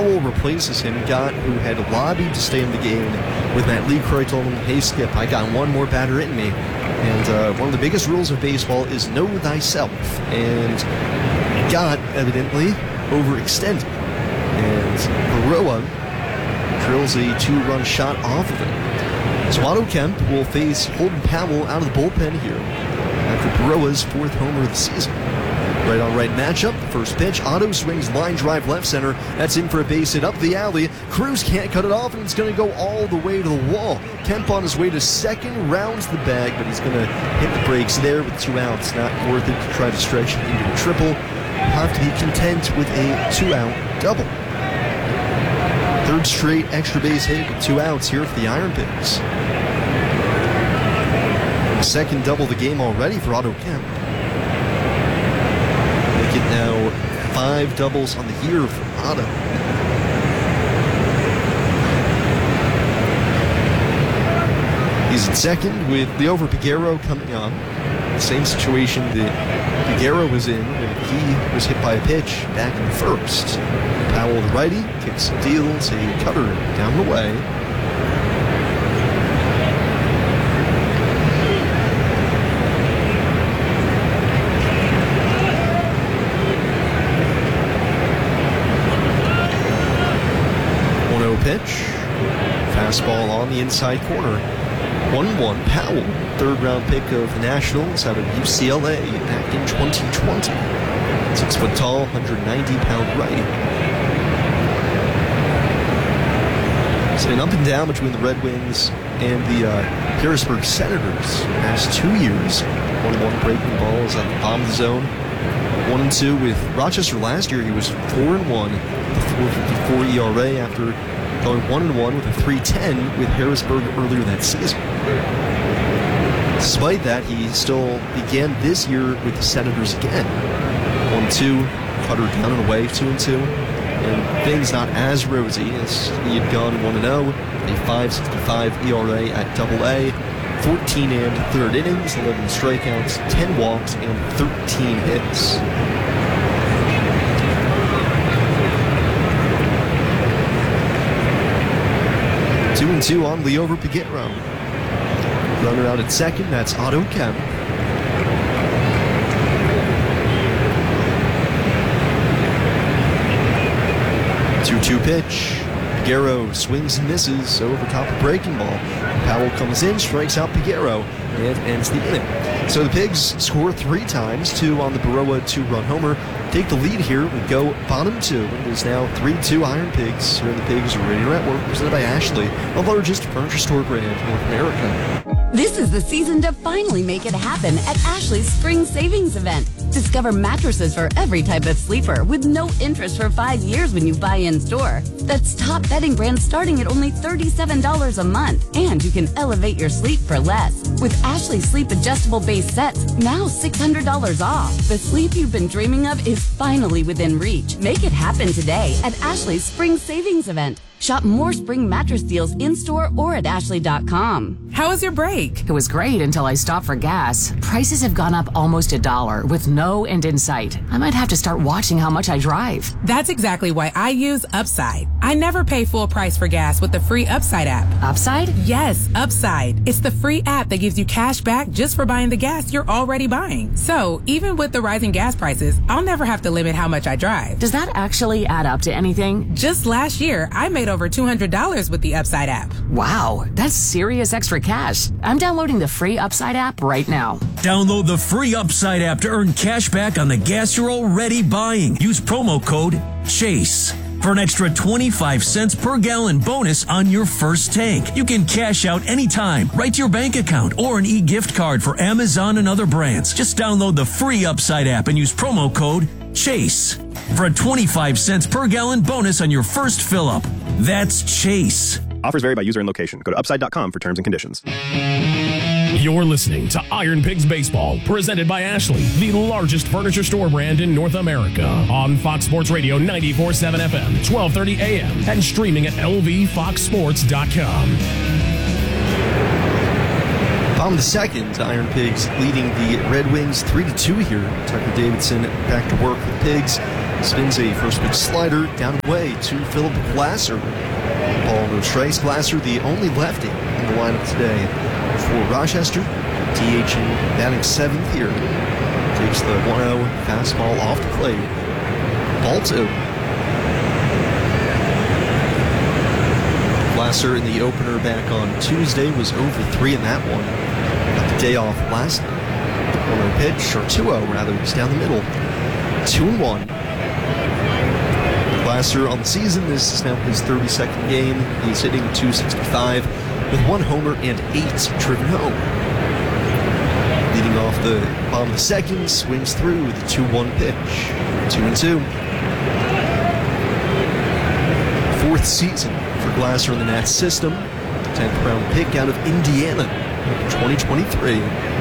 Powell replaces him. Gott, who had lobbied to stay in the game with Matt Lekroy, told him, hey, Skip, I got one more batter in me. And one of the biggest rules of baseball is know thyself. And Gott, evidently, overextended. And Berroa drills a 2-run shot off of him. So Otto Kemp will face Holden Powell out of the bullpen here after Berroa's 4th homer of the season. Right-on-right matchup. First pitch. Otto swings line drive left center. That's in for a base hit up the alley. Cruz can't cut it off, and it's going to go all the way to the wall. Kemp on his way to second, rounds the bag, but he's going to hit the brakes there with 2 outs. Not worth it to try to stretch it into a triple. Have to be content with a 2-out double. 3rd straight extra base hit with 2 outs here for the Iron Pigs. Second double the game already for Otto Kemp. Make it now 5 doubles on the year for Otto. He's in second with Liover Peguero coming on. Same situation that Peguero was in when he was hit by a pitch back in the first. Powell, the righty, kicks and deals a cutter down the way. Pitch. Fastball on the inside corner. 1-1 Powell, 3rd round pick of the Nationals out of UCLA back in 2020. 6 foot tall, 190-pound righty. It's been up and down between the Red Wings and the Harrisburg Senators the past 2 years. 1-1 breaking ball is at the bottom of the zone. 1-2 with Rochester last year. He was 4-1 with a 4.54 ERA after going 1-1 with a 3.10 with Harrisburg earlier that season. Despite that, he still began this year with the Senators again. 1-2, cutter down and away, 2-2. And things not as rosy as he had gone 1-0, a 5.65 ERA at AA, 14 and 3rd innings, 11 strikeouts, 10 walks, and 13 hits. 2-2 on Liover Peguero. Runner out at second, that's Otto Kemp. 2-2 pitch. Peguero swings and misses over top of breaking ball. Powell comes in, strikes out Peguero, and ends the inning. So the Pigs score 3 times, 2 on the Berroa 2-run homer. Take the lead here. We go bottom 2. It is now 3-2 Iron Pigs here in the Pigs Radio Network, presented by Ashley, the largest furniture store brand in North America. This is the season to finally make it happen at Ashley's Spring Savings Event. Discover mattresses for every type of sleeper with no interest for 5 years when you buy in-store. That's top bedding brands starting at only $37 a month. And you can elevate your sleep for less. With Ashley Sleep Adjustable Base Sets, now $600 off. The sleep you've been dreaming of is finally within reach. Make it happen today at Ashley's Spring Savings Event. Shop more spring mattress deals in-store or at ashley.com. How was your break? It was great until I stopped for gas. Prices have gone up almost $1 with no end in sight. I might have to start watching how much I drive. That's exactly why I use Upside. I never pay full price for gas with the free Upside app. Upside? Yes, Upside. It's the free app that gives you cash back just for buying the gas you're already buying. So even with the rising gas prices, I'll never have to limit how much I drive. Does that actually add up to anything? Just last year, I made over $200 with the Upside app. Wow, that's serious extra cash. I'm downloading the free Upside app right now. Download the free Upside app to earn cash back on the gas you're already buying. Use promo code CHASE for an extra 25 cents per gallon bonus on your first tank. You can cash out anytime, right to your bank account, or an e-gift card for Amazon and other brands. Just download the free Upside app and use promo code CHASE for a 25 cents per gallon bonus on your first fill-up. That's CHASE. Offers vary by user and location. Go to upside.com for terms and conditions. You're listening to Iron Pigs Baseball, presented by Ashley, the largest furniture store brand in North America. On Fox Sports Radio 94.7 FM, 1230 AM, and streaming at lvfoxsports.com. Bottom of the second, Iron Pigs leading the Red Wings 3-2 here. Tucker Davidson back to work with the Pigs. Spins a first pitch slider down and away to Philip Glasser. Ball no strikes. Glasser, the only lefty in the lineup today for Rochester. DHing batting 7th here. Takes the 1-0 fastball off the plate. Ball 2. Glasser in the opener back on Tuesday was 0-3 in that one. Got the day off last night. 1-0 pitch, or 2-0 rather, just down the middle. 2-1. Glasser on the season, this is now his 32nd game. He's hitting .265 with 1 homer and 8 driven home. Leading off the bottom of the second, swings through the 2-1 pitch. 2-2. 4th season for Glasser in the Nats system. 10th round pick out of Indiana in 2023.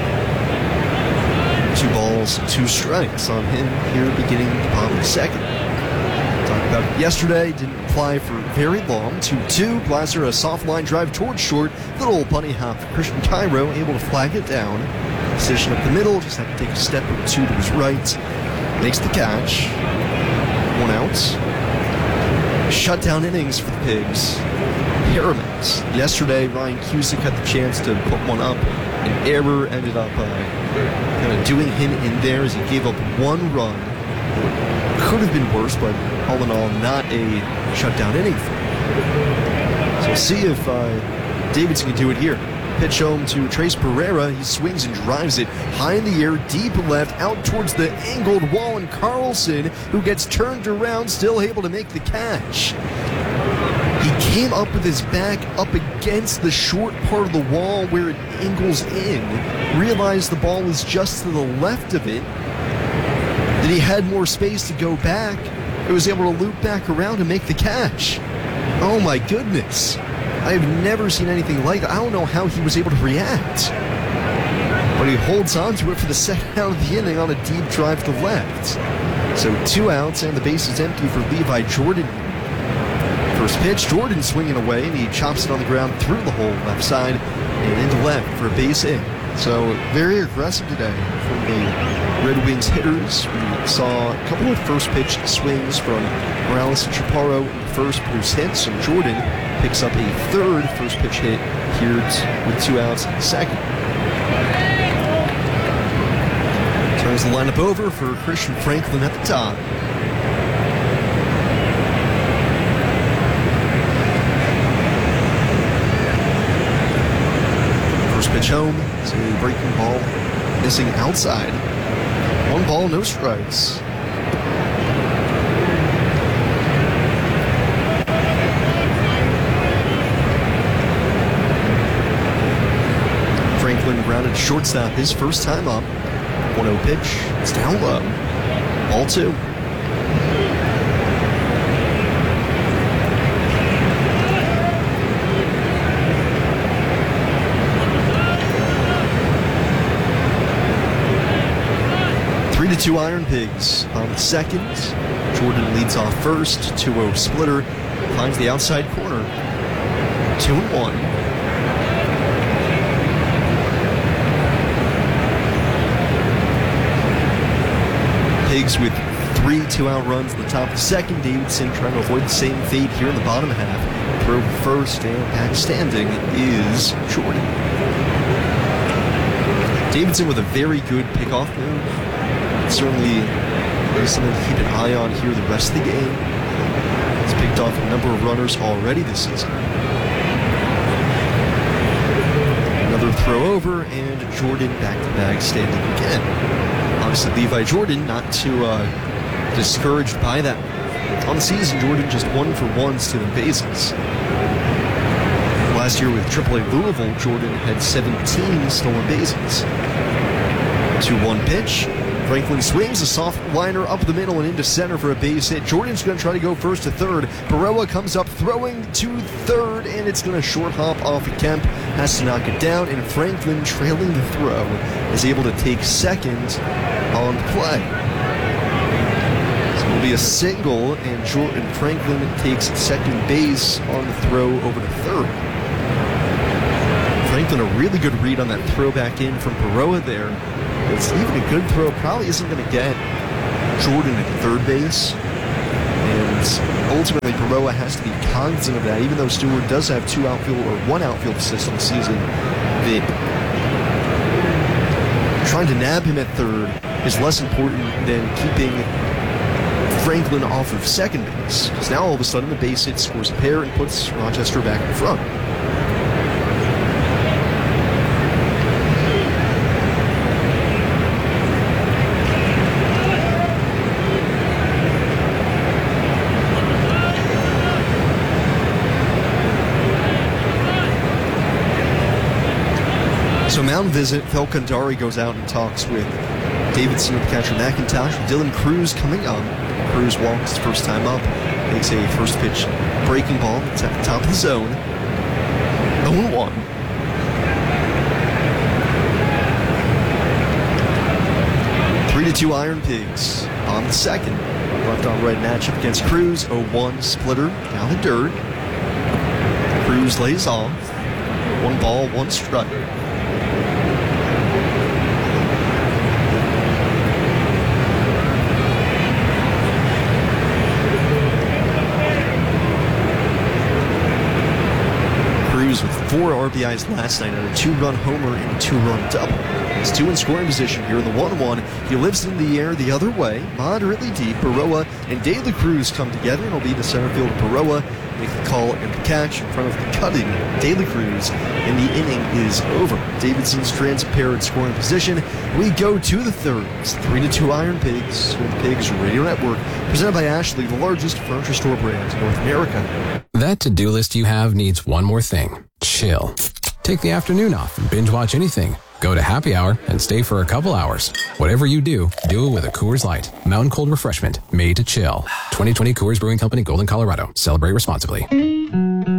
2 balls, 2 strikes on him here beginning the bottom of the second. Talked about it yesterday, didn't apply for very long. 2-2, Glasser a soft line drive towards short. Little bunny hop for Christian Cairo, able to flag it down. Position up the middle, just have to take a step or 2 to his right. Makes the catch. 1 out. Shutdown innings for the Pigs. Paramount. Yesterday, Ryan Cusick had the chance to put one up. An error ended up kind of doing him in there as he gave up 1 run. Could have been worse, but all in all, not a shutdown inning for him. So we'll see if Davidson can do it here. Pitch home to Trace Pereira. He swings and drives it high in the air, deep left, out towards the angled wall, and Carlson, who gets turned around, still able to make the catch. He came up with his back up against the short part of the wall where it angles in, realized the ball was just to the left of it, that he had more space to go back, and was able to loop back around and make the catch. Oh my goodness. I've never seen anything like that. I don't know how he was able to react. But he holds on to it for the second out of the inning on a deep drive to left. So 2 outs and the base is empty for Levi Jordan. First pitch, Jordan swinging away, and he chops it on the ground through the hole left side and into left for a base hit. So very aggressive today from the Red Wings hitters. We saw a couple of first pitch swings from Morales and Chaparro in the first, produce hits, and Jordan picks up a 3rd first pitch hit here with 2 outs in the second. Turns the lineup over for Christian Franklin at the top. First pitch home, it's a breaking ball, missing outside. 1 ball, no strikes. Franklin grounded shortstop his first time up. 1-0 pitch. It's down low. Ball 2. The 2 Iron Pigs on the second. Jordan leads off first. 2-0 splitter. Finds the outside corner. 2-1. Pigs with 3 2-out runs in the top of the second. Davidson trying to avoid the same fate here in the bottom half. Throw first and back standing is Jordan. Davidson with a very good pickoff move. Certainly something to keep an eye on here the rest of the game. He's picked off a number of runners already this season. Another throw over, and Jordan back-to-back standing again. Obviously, Levi Jordan not too discouraged by that. On the season, Jordan just 1 for 1 stealing bases. Last year with AAA Louisville, Jordan had 17 stolen bases. 2-1 pitch. Franklin swings a soft liner up the middle and into center for a base hit. Jordan's going to try to go first to third. Baroa comes up throwing to third, and it's going to short hop off of Kemp. Has to knock it down, and Franklin, trailing the throw, is able to take second on the play. So it'll be a single, and Franklin takes second base on the throw over to third. Franklin, a really good read on that throw back in from Baroa there. It's even a good throw, probably isn't going to get Jordan at third base. And ultimately, Berroa has to be cognizant of that, even though Stewart does have one outfield assist on the season. That trying to nab him at third is less important than keeping Franklin off of second base, because now all of a sudden the base hit scores a pair and puts Rochester back in front. So mound visit, Felkandari goes out and talks with Davidson with catcher McIntosh. Dylan Cruz coming up. Cruz walks first time up, makes a first pitch breaking ball. It's at the top of the zone. 0-1. Three to 2 Iron Pigs on the second. Left on right matchup against Cruz. 0-1 splitter down the dirt. Cruz lays off. 1 ball, 1 strike. With 4 RBIs last night on a 2-run homer and a 2-run double. He's 2 in scoring position here in the 1-1. He lifts in the air the other way, moderately deep. Berroa and De La Cruz come together, and it'll be the center fielder Berroa make the call and the catch in front of the cutting De La Cruz, and the inning is over. Davidson strands a pair in scoring position. We go to the third. It's 3-2 Iron Pigs with Pigs Radio Network, presented by Ashley, the largest furniture store brand in North America. That to-do list you have needs one more thing. Chill. Take the afternoon off and binge watch anything. Go to happy hour and stay for a couple hours. Whatever you do it with a Coors Light. Mountain cold refreshment made to chill. 2020 Coors Brewing Company, Golden, Colorado. Celebrate responsibly.